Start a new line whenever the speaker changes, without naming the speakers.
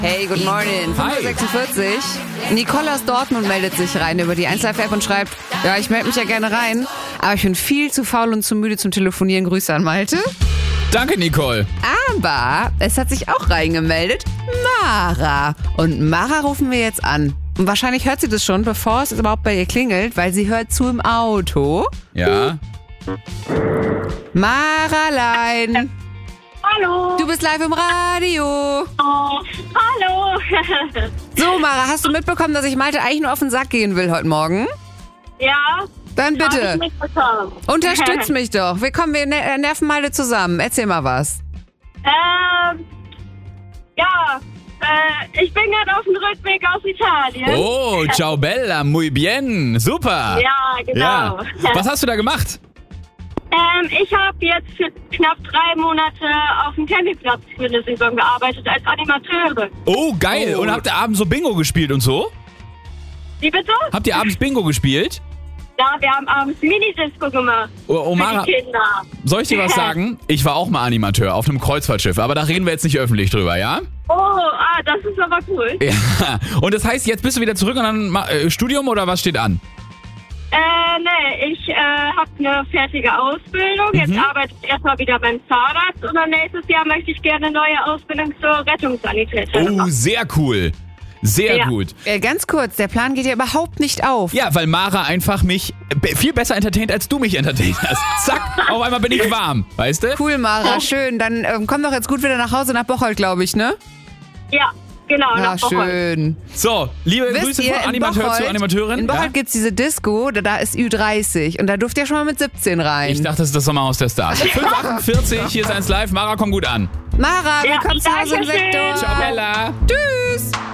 Hey, good morning. 5:46 Uhr. Nicole aus Dortmund meldet sich rein über die 1Live-App und schreibt, ja, ich melde mich ja gerne rein, aber ich bin viel zu faul und zu müde zum Telefonieren. Grüße an Malte.
Danke, Nicole.
Aber es hat sich auch reingemeldet Mara. Und Mara rufen wir jetzt an. Und wahrscheinlich hört sie das schon, bevor es überhaupt bei ihr klingelt, weil sie hört zu im Auto.
Ja?
Maralein,
Hallo.
du bist live im Radio.
Oh, hallo.
So, Mara, hast du mitbekommen, dass ich Malte eigentlich nur auf den Sack gehen will heute Morgen?
Ja.
Dann
Hab
bitte,
ich mitbekommen.
unterstütz mich doch. Wir nerven Malte zusammen. Erzähl mal was.
Ich bin gerade auf dem Rückweg aus Italien.
Oh, ciao bella, muy bien, super.
Ja, genau.
Ja. Was hast du da gemacht?
Ich habe jetzt für knapp 3 Monate auf dem Campingplatz für eine Saison gearbeitet als Animateure.
Oh, geil.
Oh.
Und habt ihr abends so Bingo gespielt und so?
Wie bitte?
Habt ihr abends Bingo gespielt?
Ja, wir haben abends Minidisco gemacht.
Oh, Mara,
Für die Kinder.
soll ich dir was sagen? Ich war auch mal Animateur auf einem Kreuzfahrtschiff, aber da reden wir jetzt nicht öffentlich drüber, ja?
Oh, das ist aber cool.
Ja. Und das heißt, jetzt bist du wieder zurück und dann Studium oder was steht an?
Nee, ich habe eine fertige Ausbildung. Jetzt arbeite ich erstmal wieder beim Zahnarzt und dann nächstes Jahr möchte ich gerne eine neue Ausbildung zur Rettungssanitäterin
Oh,
machen.
sehr cool. Sehr
Ja.
gut.
Ganz kurz, der Plan geht ja überhaupt nicht auf.
Ja, weil Mara einfach mich viel besser entertaint, als du mich entertaint hast. Zack, auf einmal bin ich warm, weißt du?
Cool, Mara, schön. Dann komm doch jetzt gut wieder nach Hause nach Bocholt, glaube ich, ne?
Ja, genau.
Ja,
nach Bocholt.
schön.
So, liebe
Wisst
Grüße
ihr,
von
in
Animateur
Bocholt-
zu Animateurin.
In Bocholt
Ja?
gibt's diese Disco, da ist Ü30 und da dürft ihr schon mal mit 17 rein.
Ich dachte, das ist das Sommerhaus der Stars. 5:48, hier ist 1 Live. Mara, komm gut an.
Mara,
Ja,
willkommen zu Hause im
danke schön.
Sektor.
Ciao, Bella.
Tschüss.